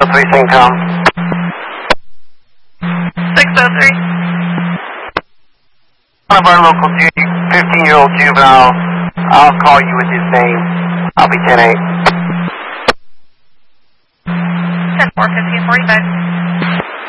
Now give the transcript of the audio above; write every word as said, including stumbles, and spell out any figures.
three, Saint Tom. six oh three. One of our local fifteen-year-old juvenile. I'll call you with his name. I'll be ten eight. ten four, fifteen forty-five.